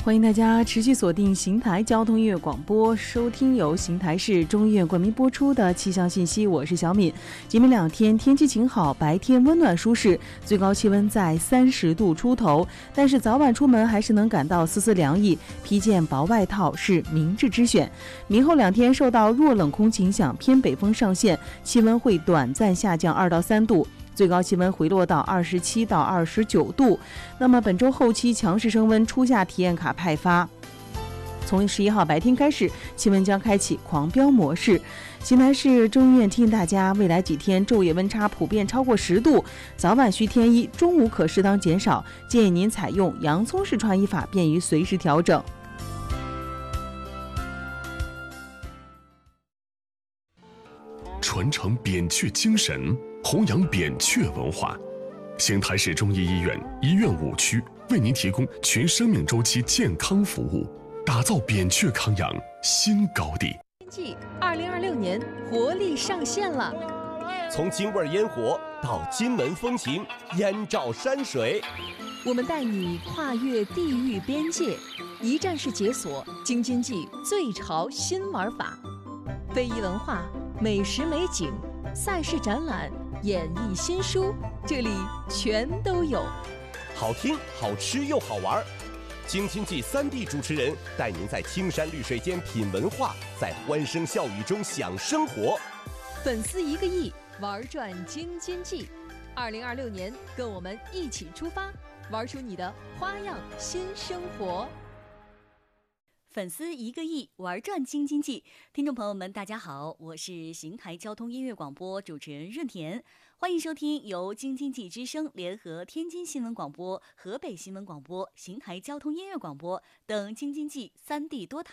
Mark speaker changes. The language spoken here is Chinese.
Speaker 1: 欢迎大家持续锁定邢台交通音乐广播，收听由邢台市中医院冠名播出的气象信息。我是小敏。今明2天天气晴好，白天温暖舒适，最高气温在30度出头，但是早晚出门还是能感到丝丝凉意，披件薄外套是明智之选。明后2天受到弱冷空气影响，偏北风上线，气温会短暂下降2到3度。最高气温回落到27到29度。那么本周后期强势升温，初夏体验卡派发。从11号白天开始，气温将开启狂飙模式。邢台市中医院提醒大家，未来几天昼夜温差普遍超过10度，早晚需添衣，中午可适当减少。建议您采用洋葱式穿衣法，便于随时调整。
Speaker 2: 传承扁鹊精神，弘扬扁鹊文化。邢台市中医医院医院5区为您提供全生命周期健康服务，打造扁鹊康养新高地。
Speaker 3: 2026年活力上线了，
Speaker 4: 从京味烟火到金门风情，烟照山水，
Speaker 3: 我们带你跨越地域边界，一站式解锁京津冀最潮新玩法，非遗文化、美食美景、赛事展览、演艺新书，这里全都有。
Speaker 4: 好听、好吃又好玩。京津冀3D 主持人带您在青山绿水间品文化，在欢声笑语中享生活。
Speaker 3: 粉丝1个亿，玩转京津冀。2026年，跟我们一起出发，玩出你的花样新生活。
Speaker 5: 粉丝1个亿，玩转京津冀。听众朋友们，大家好，我是邢台交通音乐广播主持人润田，欢迎收听由京津冀之声联合天津新闻广播、河北新闻广播、邢台交通音乐广播等京津冀3地多台